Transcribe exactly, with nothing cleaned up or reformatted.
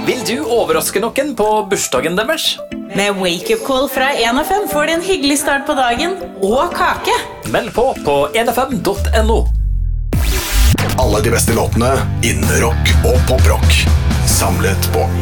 Vil du overraske noen på bursdagen deres? Med Wake Up Call fra en F M får du en hyggelig start på dagen og kake. Meld på på en f m punktum n o. Alle de beste låtene innen rock og poprock. Samlet på